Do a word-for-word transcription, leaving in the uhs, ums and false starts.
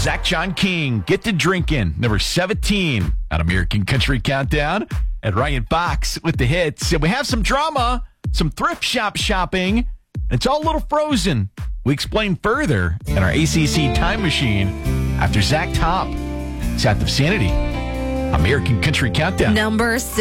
Zach John King, Get to Drinking, number seventeen on American Country Countdown. And Ryan Fox with the hits. And we have some drama, some thrift shop shopping. It's all a little frozen. We explain further in our A C C Time Machine after Zach Top, South of Sanity, American Country Countdown. Number